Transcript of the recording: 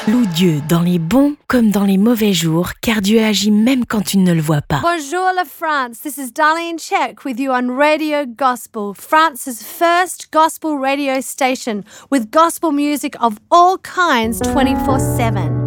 Loue Dieu dans les bons comme dans les mauvais jours, car Dieu agit même quand tu ne le vois pas. Bonjour la France, this is Darlene Czech with you on Radio Gospel, France's first gospel radio station with gospel music of all kinds 24/7.